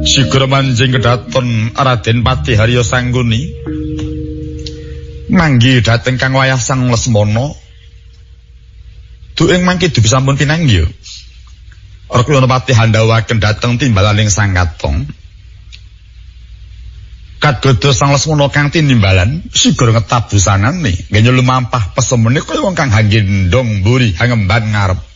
Sigra manjing kedaton Raden Patiharya Sangguni manggi dhateng Kang Wayah Sang Lesmana. Dueng mangke dugi sampun pinanggih. Kula pati handhawaken dhateng timbalaning Sang Katong. Kadodo Sang Lesmana kang tinimbalan sigra ngetabusanane nggih lumampah pesemene kaya wong kang hanggendong mburi hangemban ngarep.